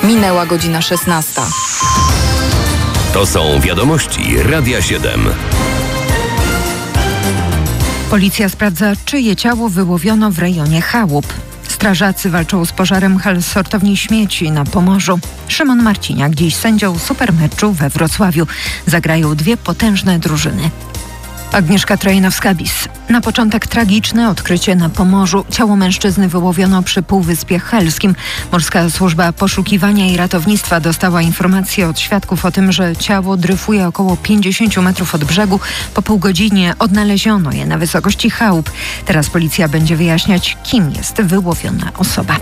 Minęła godzina 16. To są wiadomości Radia 7. Policja sprawdza, czyje ciało wyłowiono w rejonie chałup. Strażacy walczą z pożarem hal sortowni śmieci na Pomorzu. Szymon Marciniak dziś sędzią supermeczu we Wrocławiu. Zagrają dwie potężne drużyny. Agnieszka Trojanowska-Bis. Na początek tragiczne odkrycie na Pomorzu. Ciało mężczyzny wyłowiono przy Półwyspie Helskim. Morska Służba Poszukiwania i Ratownictwa dostała informację od świadków o tym, że ciało dryfuje około 50 metrów od brzegu. Po pół godzinie odnaleziono je na wysokości chałup. Teraz policja będzie wyjaśniać, kim jest wyłowiona osoba.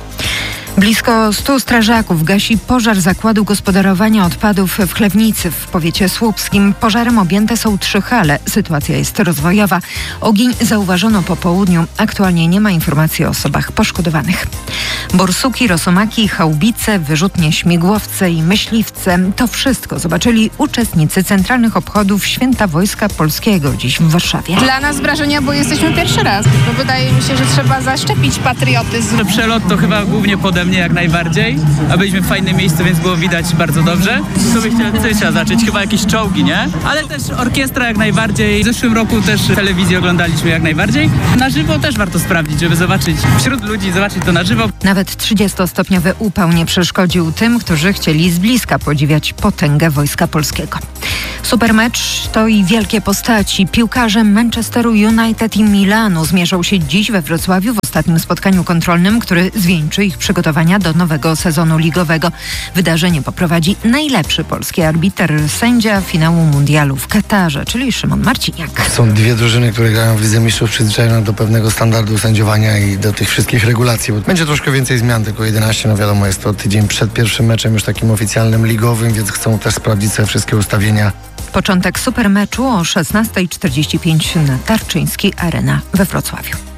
Blisko 100 strażaków gasi pożar zakładu gospodarowania odpadów w Chlewnicy w powiecie słupskim. Pożarem objęte są 3 hale. Sytuacja jest rozwojowa. Ogień zauważono po południu. Aktualnie nie ma informacji o osobach poszkodowanych. Borsuki, rosomaki, chałbice, wyrzutnie śmigłowce i myśliwce. To wszystko zobaczyli uczestnicy centralnych obchodów Święta Wojska Polskiego dziś w Warszawie. Dla nas wrażenia, bo jesteśmy pierwszy raz. Bo wydaje mi się, że trzeba zaszczepić patriotyzm. Przelot to chyba głównie pode mnie jak najbardziej, a byliśmy w fajnym miejscu, więc było widać bardzo dobrze. Co by chciała zacząć? Chyba jakieś czołgi, nie? Ale też orkiestra jak najbardziej. W zeszłym roku też telewizję oglądaliśmy jak najbardziej. Na żywo też warto sprawdzić, żeby zobaczyć wśród ludzi, zobaczyć to na żywo. Nawet 30-stopniowy upał nie przeszkodził tym, którzy chcieli z bliska podziwiać potęgę Wojska Polskiego. Supermecz to i wielkie postaci. Piłkarze Manchesteru United i Milanu zmierzą się dziś we Wrocławiu w ostatnim spotkaniu kontrolnym, który zwieńczy ich przygotowania do nowego sezonu ligowego. Wydarzenie poprowadzi najlepszy polski arbiter, sędzia finału mundialu w Katarze, czyli Szymon Marciniak. Są dwie drużyny, które grają w Lidze Mistrzów, przyzwyczajone do pewnego standardu sędziowania i do tych wszystkich regulacji. Będzie troszkę więcej zmian, tylko 11, no wiadomo, jest to tydzień przed pierwszym meczem już takim oficjalnym ligowym, więc chcą też sprawdzić sobie wszystkie ustawienia. Początek supermeczu o 16:45 na Tarczyńskiej Arena we Wrocławiu.